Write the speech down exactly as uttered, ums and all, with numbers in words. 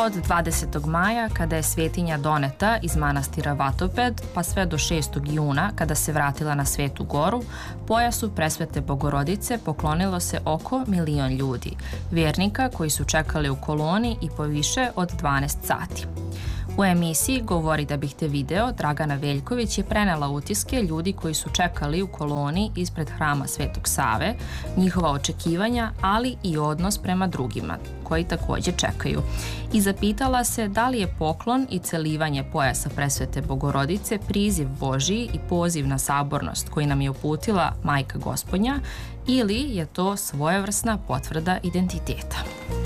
Od dvadesetog maja, kada je svetinja doneta iz manastira Vatoped, pa sve do šestog juna, kada se vratila na Svetu Goru, pojasu Presvete Bogorodice poklonilo se oko milion ljudi, vjernika koji su čekali u koloni i po više od dvanaest sati. U emisiji Govori da bih te video, Dragana Veljković je prenela utiske ljudi koji su čekali u koloni ispred hrama Svetog Save, njihova očekivanja, ali i odnos prema drugima, koji također čekaju. I zapitala se da li je poklon i celivanje pojasa Presvete Bogorodice priziv Božiji i poziv na sabornost koji nam je uputila Majka Gospodnja, ili je to svojevrsna potvrda identiteta.